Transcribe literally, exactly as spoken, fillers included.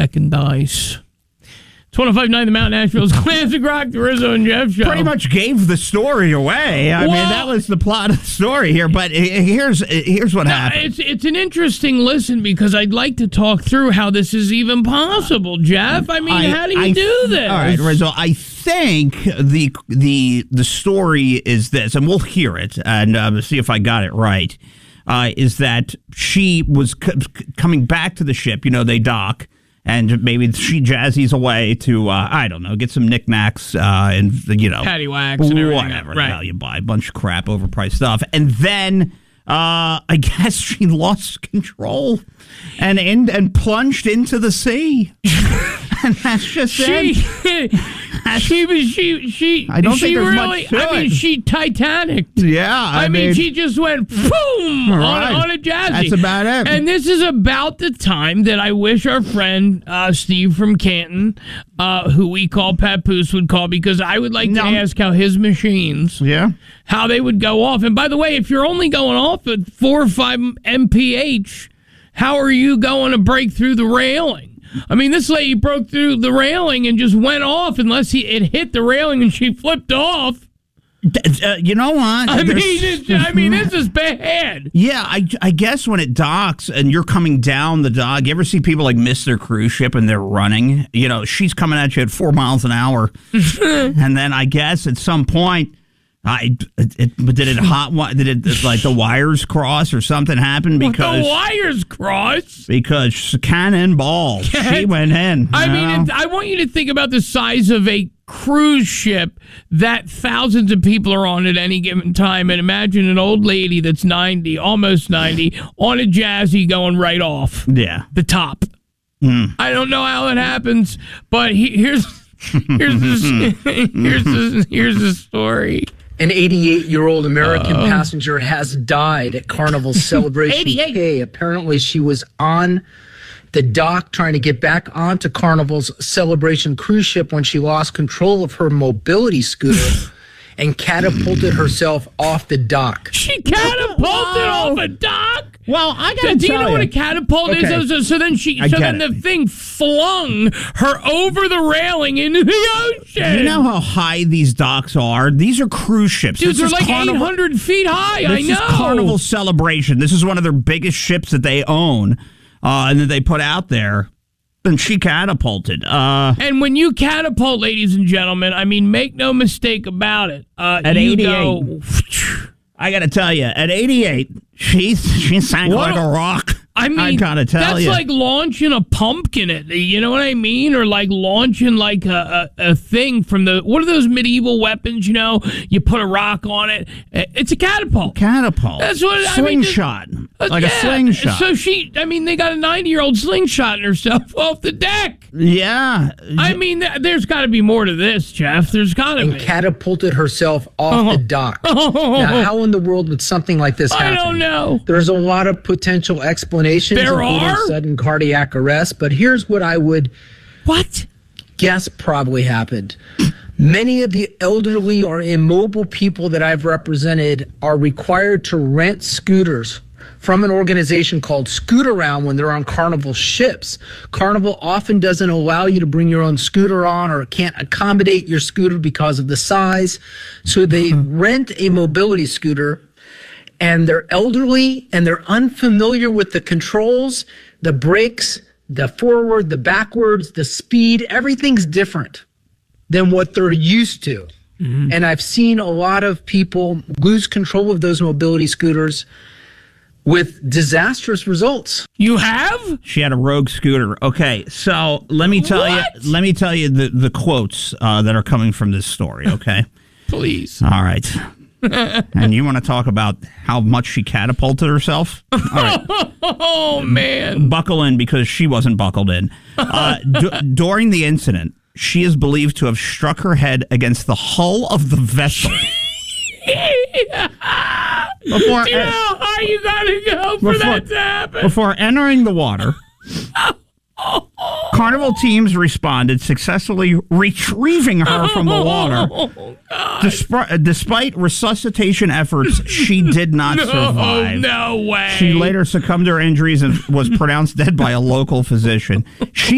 deck and dies. It's one oh five point nine The Mountain, Nashville's Classic Rock, the Rizzo and Jeff show. Pretty much gave the story away. I well, mean, that was the plot of the story here. But here's here's what no, happened. It's it's an interesting listen because I'd like to talk through how this is even possible, Jeff. I mean, I, how do you I, do this? All right, Rizzo. I think the the the story is this, and we'll hear it and uh, see if I got it right. Uh, is that she was c- coming back to the ship? You know, they dock. And maybe she jazzies away to, uh, I don't know, get some knickknacks uh, and, you know. Paddywhacks and everything. Whatever the right. hell you buy. A bunch of crap, overpriced stuff. And then uh, I guess she lost control and in, and plunged into the sea. And that's just she, it. she was, she, she, I don't she think there's really, much to I it. mean, she Titanic. Yeah. I, I mean, mean, she just went boom right. on, on a jazzy. That's about it. And this is about the time that I wish our friend uh, Steve from Canton, uh, who we call Papoose, would call, because I would like no. to ask how his machines, yeah, how they would go off. And by the way, if you're only going off at four or five M P H, how are you going to break through the railing? I mean, this lady broke through the railing and just went off unless he, it hit the railing and she flipped off. Uh, you know what? I mean, it's, I mean, this is bad. Yeah, I, I guess when it docks and you're coming down the dock, you ever see people like miss their cruise ship and they're running? You know, she's coming at you at four miles an hour. And then I guess at some point, I it, it, did it hot? Did it like the wires cross or something happen? Because the wires cross because cannonball, she went in. I mean, it, I want you to think about the size of a cruise ship that thousands of people are on at any given time, and imagine an old lady that's ninety, almost ninety, on a jazzy going right off. Yeah, the top. Mm. I don't know how it happens, but he, here's here's this, here's this, here's the story. An eighty-eight-year-old American Uh, passenger has died at Carnival's Celebration K. Apparently, she was on the dock trying to get back onto Carnival's Celebration cruise ship when she lost control of her mobility scooter and catapulted herself off the dock. She catapulted Wow. off a dock? Well, I gotta so, do you tell know you. what a catapult Okay. is? So, so then she, I so get then it. the thing flung her over the railing into the ocean. You know how high these docks are? These are cruise ships. Dude, This they're is like Carnival- eight hundred feet high. I This know. is Carnival Celebration. This is one of their biggest ships that they own uh, and that they put out there. And she catapulted. Uh, And when you catapult, ladies and gentlemen, I mean, make no mistake about it. Uh, At you eighty-eight. go, I got to tell you, at eighty-eight, she she sank What like a- a rock. I mean, I gotta tell that's you. like launching a pumpkin at you know what I mean, or like launching like a, a, a thing from the what are those medieval weapons? You know, you put a rock on it. It's a catapult. Catapult. That's what slingshot. I mean. Just, like yeah. a slingshot. So she, I mean, they got a ninety-year-old slingshotting herself off the deck. Yeah. I mean, th- there's got to be more to this, Jeff. There's got to And be. catapulted herself off Oh. the dock. Oh. Now, how in the world would something like this I happen? don't know. There's a lot of potential explanations, There including are? sudden cardiac arrest, but here's what I would What? guess probably happened. Many of the elderly or immobile people that I've represented are required to rent scooters from an organization called Scootaround when they're on Carnival ships. Carnival often doesn't allow you to bring your own scooter on or can't accommodate your scooter because of the size. So they rent a mobility scooter, and they're elderly and they're unfamiliar with the controls, the brakes, the forward, the backwards, the speed. Everything's different than what they're used to. Mm-hmm. And I've seen a lot of people lose control of those mobility scooters with disastrous results. You have? She had a rogue scooter. Okay, so let me tell What? you. Let me tell you the the quotes uh, that are coming from this story. Okay. Please. All right. And you want to talk about how much she catapulted herself? All right. Oh, man. Buckle in because she wasn't buckled in. Uh, d- during the incident, she is believed to have struck her head against the hull of the vessel. Before, Do you know how high you gotta go for before- that to happen? Before entering the water, Carnival teams responded, successfully retrieving her from the water. Oh, God. Despite, despite resuscitation efforts, she did not No, survive. no way. She later succumbed to her injuries and was pronounced dead by a local physician. She